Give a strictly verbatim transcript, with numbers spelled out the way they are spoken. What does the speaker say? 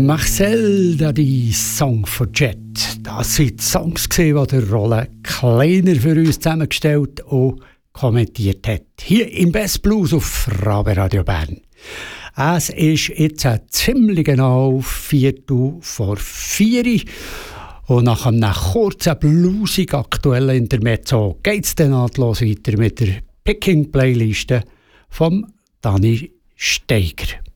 Marcel Dadi, Song for Jet. Das sind die Songs, die der Rolle Kleiner für uns zusammengestellt und kommentiert hat. Hier im Best Blues auf Rabe Radio Bern. Es ist jetzt ziemlich genau Viertel vor vier. Und nach einem kurzen, bluesig aktuellen Intermezzo geht es dann nahtlos weiter mit der Picking-Playliste von Dani Steiger.